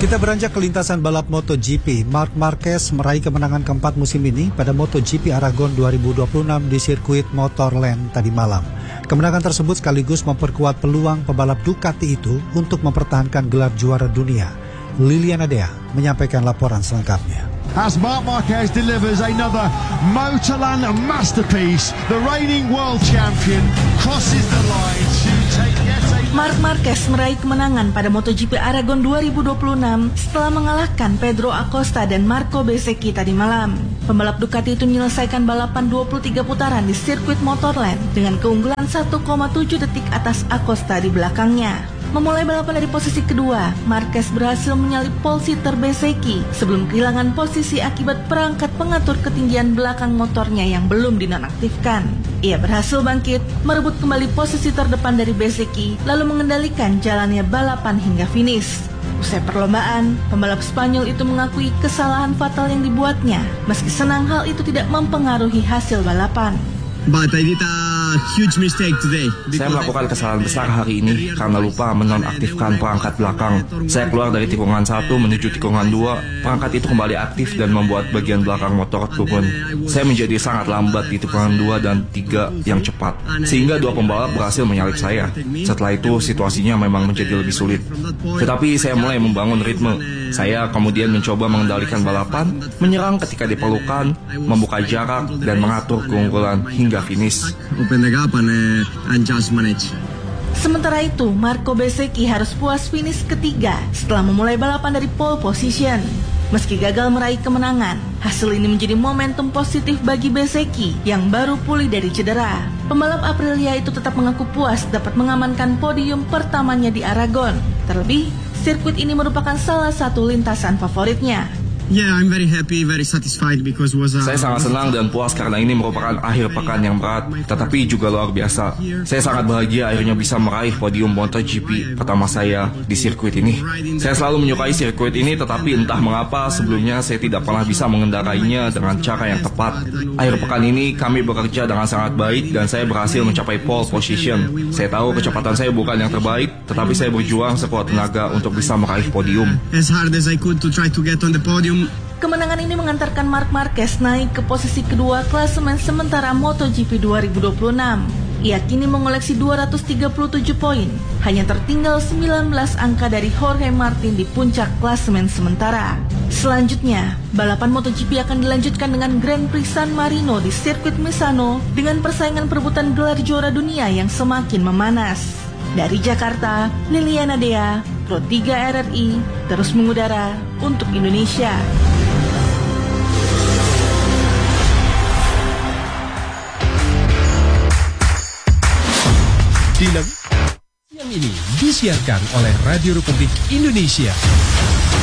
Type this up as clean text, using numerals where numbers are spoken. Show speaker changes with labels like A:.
A: Kita beranjak ke lintasan balap MotoGP. Marc Marquez meraih kemenangan keempat musim ini pada MotoGP Aragon 2026 di sirkuit Motorland tadi malam. Kemenangan tersebut sekaligus memperkuat peluang pebalap Ducati itu untuk mempertahankan gelar juara dunia. Liliana Dea menyampaikan laporan selengkapnya.
B: As Marc Marquez delivers another Motorland masterpiece, the reigning world champion crosses the line to take yet a...
C: Marc Marquez meraih kemenangan pada MotoGP Aragon 2026 setelah mengalahkan Pedro Acosta dan Marco Bezzecchi tadi malam. Pembalap Ducati itu menyelesaikan balapan 23 putaran di sirkuit Motorland dengan keunggulan 1,7 detik atas Acosta di belakangnya. Memulai balapan dari posisi kedua, Marquez berhasil menyalip pole sitter Bezzecchi sebelum kehilangan posisi akibat perangkat pengatur ketinggian belakang motornya yang belum dinonaktifkan. Ia berhasil bangkit, merebut kembali posisi terdepan dari Bezzecchi, lalu mengendalikan jalannya balapan hingga finish. Usai perlombaan, pembalap Spanyol itu mengakui kesalahan fatal yang dibuatnya, meski senang hal itu tidak mempengaruhi hasil balapan.
D: But I did a huge mistake today.
E: Saya melakukan kesalahan besar hari ini karena lupa menonaktifkan perangkat belakang. Saya keluar dari tikungan 1 menuju tikungan 2. Perangkat itu kembali aktif dan membuat bagian belakang motor turun. Saya menjadi sangat lambat di tikungan 2 dan 3 yang cepat, sehingga dua pembalap berhasil menyalip saya. Setelah itu situasinya memang menjadi lebih sulit. Tetapi saya mulai membangun ritme. Saya kemudian mencoba mengendalikan balapan, menyerang ketika diperlukan, membuka jarak, dan mengatur keunggulan hingga finish.
D: Open the gap and just manage.
C: Sementara itu, Marco Bezzecchi harus puas finish ketiga setelah memulai balapan dari pole position. Meski gagal meraih kemenangan, hasil ini menjadi momentum positif bagi Bezzecchi yang baru pulih dari cedera. Pembalap Aprilia itu tetap mengaku puas dapat mengamankan podium pertamanya di Aragon. Terlebih, sirkuit ini merupakan salah satu lintasan favoritnya.
D: Yeah, I'm very happy, very satisfied because
E: Saya sangat senang dan puas karena ini merupakan akhir pekan yang berat, tetapi juga luar biasa. Saya sangat bahagia akhirnya bisa meraih podium MotoGP pertama saya di sirkuit ini. Saya selalu menyukai sirkuit ini, tetapi entah mengapa sebelumnya saya tidak pernah bisa mengendarainya dengan cara yang tepat. Akhir pekan ini kami bekerja dengan sangat baik dan saya berhasil mencapai pole position. Saya tahu kecepatan saya bukan yang terbaik, tetapi saya berjuang sekuat tenaga untuk bisa meraih podium.
D: As hard as I could to try to get on the podium.
C: Kemenangan ini mengantarkan Marc Marquez naik ke posisi kedua klasemen sementara MotoGP 2026. Ia kini mengoleksi 237 poin, hanya tertinggal 19 angka dari Jorge Martin di puncak klasemen sementara. Selanjutnya, balapan MotoGP akan dilanjutkan dengan Grand Prix San Marino di sirkuit Misano dengan persaingan perebutan gelar juara dunia yang semakin memanas. Dari Jakarta, Liliana Dea, Pro 3 RRI, terus mengudara untuk Indonesia.
F: Siang ini disiarkan oleh Radio Republik Indonesia.